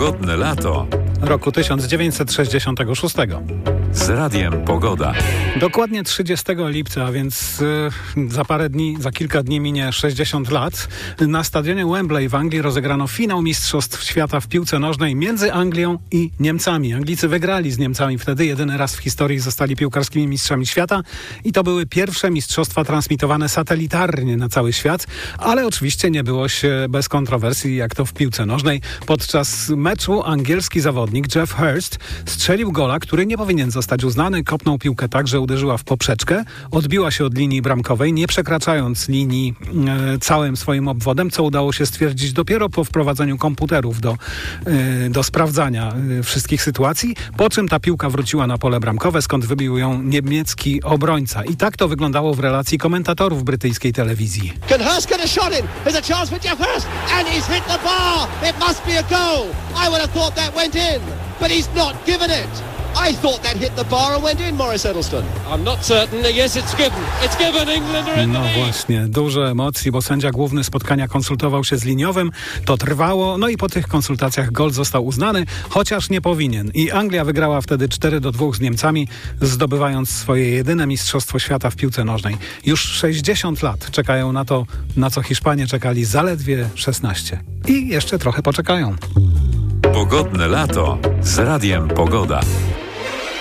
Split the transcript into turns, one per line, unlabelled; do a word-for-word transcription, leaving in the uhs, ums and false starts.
Pogodne lato
roku tysiąc dziewięćset sześćdziesiątego szóstego.
z Radiem Pogoda.
Dokładnie trzydziestego lipca, a więc y, za parę dni, za kilka dni minie sześćdziesiąt lat. Na stadionie Wembley w Anglii rozegrano finał Mistrzostw Świata w piłce nożnej między Anglią i Niemcami. Anglicy wygrali z Niemcami wtedy, jedyny raz w historii zostali piłkarskimi mistrzami świata i to były pierwsze mistrzostwa transmitowane satelitarnie na cały świat, ale oczywiście nie było się bez kontrowersji, jak to w piłce nożnej. Podczas meczu angielski zawodnik Geoff Hurst strzelił gola, który nie powinien zostać uznany. Kopnął piłkę tak, że uderzyła w poprzeczkę, odbiła się od linii bramkowej, nie przekraczając linii e, całym swoim obwodem, co udało się stwierdzić dopiero po wprowadzeniu komputerów do, e, do sprawdzania e, wszystkich sytuacji, po czym ta piłka wróciła na pole bramkowe, skąd wybił ją niemiecki obrońca. I tak to wyglądało w relacji komentatorów brytyjskiej telewizji.
Can Hurst get a shot in? There's a chance for Geoff Hurst, and he's hit the bar. It must be a goal. I would have thought that went in, but he's not given it. I thought that hit the bar and went in, Maurice Edelstone.
I'm not certain. Yes, it's given. It's given. England are in the
No
lead.
właśnie, dużo emocji, bo sędzia główny spotkania konsultował się z liniowym, to trwało, no i po tych konsultacjach gol został uznany, chociaż nie powinien. I Anglia wygrała wtedy cztery do dwóch z Niemcami, zdobywając swoje jedyne mistrzostwo świata w piłce nożnej. Już sześćdziesiąt lat czekają na to, na co Hiszpanie czekali zaledwie szesnaście. I jeszcze trochę poczekają.
Pogodne lato z Radiem Pogoda.